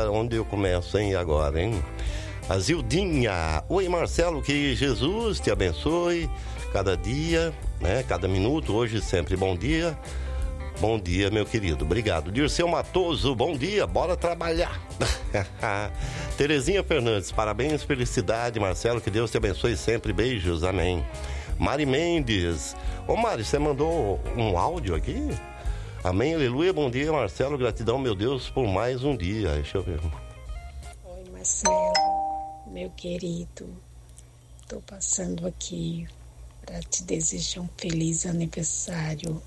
onde eu começo, hein? Agora, hein? A Zildinha. Oi, Marcelo, que Jesus te abençoe cada dia, né? Cada minuto, hoje sempre. Bom dia. Bom dia, meu querido. Obrigado. Dirceu Matoso, bom dia. Bora trabalhar. Terezinha Fernandes, parabéns, felicidade, Marcelo. Que Deus te abençoe sempre. Beijos, amém. Mari Mendes. Ô, Mari, você mandou um áudio aqui? Amém, aleluia. Bom dia, Marcelo. Gratidão, meu Deus, por mais um dia. Deixa eu ver. Oi, Marcelo, meu querido. Tô passando aqui para te desejar um feliz aniversário.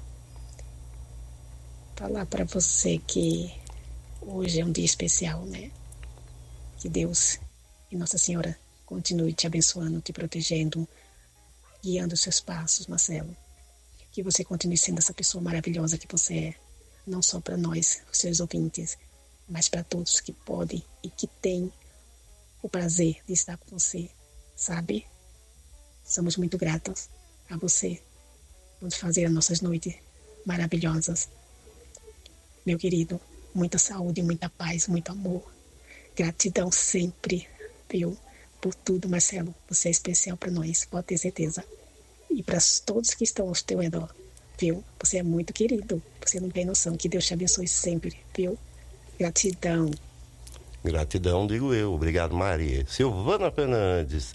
Falar para você que hoje é um dia especial, né? Que Deus e Nossa Senhora continue te abençoando, te protegendo, guiando os seus passos, Marcelo. Que você continue sendo essa pessoa maravilhosa que você é, não só para nós, os seus ouvintes, mas para todos que podem e que têm o prazer de estar com você, sabe? Somos muito gratos a você por fazer as nossas noites maravilhosas. Meu querido, muita saúde, muita paz, muito amor. Gratidão sempre, viu? Por tudo, Marcelo. Você é especial para nós, pode ter certeza. E para todos que estão ao teu redor, viu? Você é muito querido. Você não tem noção. Que Deus te abençoe sempre, viu? Gratidão. Gratidão, digo eu. Obrigado, Maria. Silvana Fernandes.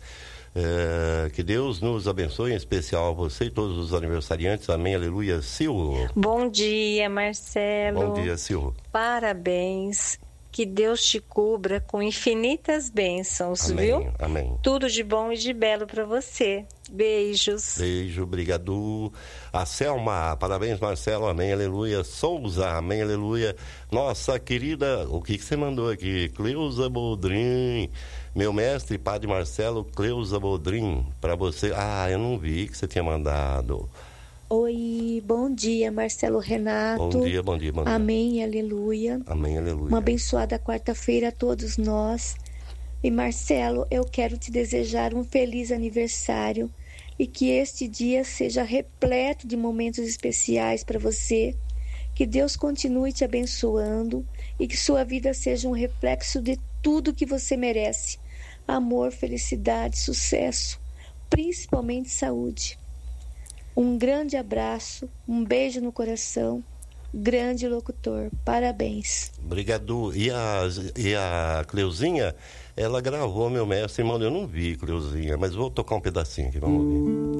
Que Deus nos abençoe, em especial a você e todos os aniversariantes. Amém, aleluia. Sil. Bom dia, Marcelo. Bom dia, Sil. Parabéns. Que Deus te cubra com infinitas bênçãos, amém, viu? Amém. Tudo de bom e de belo para você. Beijos. Beijo, obrigado. A Selma, parabéns, Marcelo, amém, aleluia. Souza, amém, aleluia. Nossa querida, o que você mandou aqui? Cleusa Boldrin, meu mestre, padre Marcelo, Cleusa Boldrin, para você. Ah, eu não vi que você tinha mandado. Oi, bom dia, Marcelo Renato. Bom dia, bom dia, bom dia. Amém, aleluia. Amém, aleluia. Uma abençoada quarta-feira a todos nós. E Marcelo, eu quero te desejar um feliz aniversário e que este dia seja repleto de momentos especiais para você. Que Deus continue te abençoando e que sua vida seja um reflexo de tudo que você merece. Amor, felicidade, sucesso, principalmente saúde. Um grande abraço, um beijo no coração. Grande locutor, parabéns. Obrigado. E a Cleuzinha, ela gravou meu mestre, irmão. Eu não vi, Cleuzinha, mas vou tocar um pedacinho aqui, vamos ouvir.